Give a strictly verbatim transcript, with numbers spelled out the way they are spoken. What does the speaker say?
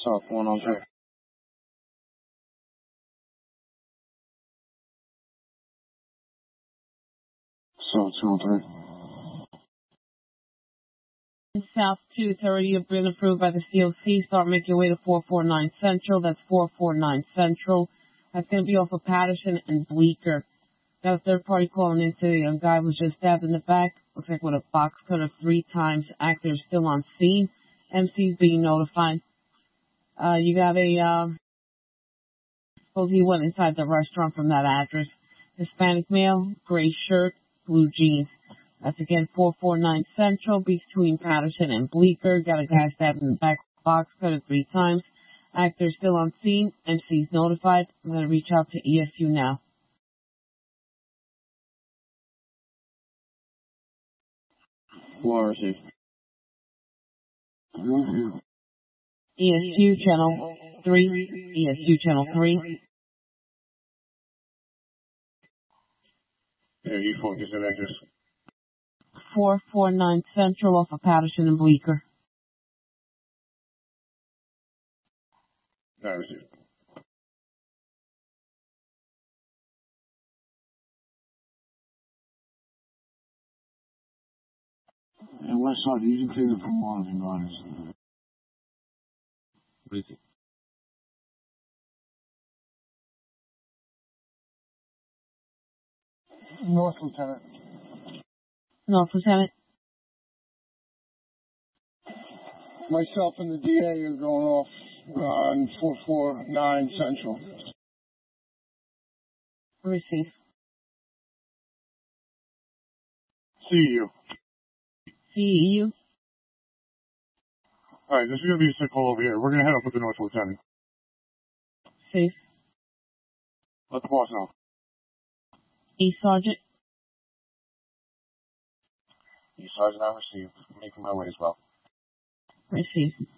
South one oh three. South two oh three. South two thirty, you've been approved by the C O C. Start making your way to four forty-nine Central. That's four forty-nine Central. That's going to be off of Patterson and Bleecker. Got a third party calling in today. A guy was just stabbed in the back. Looks like with a box cutter three times. Actor is still on scene. M C's being notified. Uh, you got a, uh, suppose he went inside the restaurant from that address. Hispanic male, gray shirt, blue jeans. That's again four forty-nine Central, between Patterson and Bleecker. Got a guy stabbed in the back, box cutter three times. Actor still on scene. M C's notified. I'm going to reach out to E S U now. Floor received. E S U channel three. E S U channel three. Yeah, you focus on actors. four forty-nine Central off of Patterson and Bleecker. Not received. And West Side, you can clear the from Washington Gardens. What is it? North Lieutenant. North Lieutenant. Myself and the D A are going off on four forty-nine Central. Receive. C U. C E U. Alright, this is going to be a sick call over here. We're going to head up with the North Lieutenant. Safe. Let the boss know. E Sergeant. E Sergeant, I received. Making my way as well. Receive.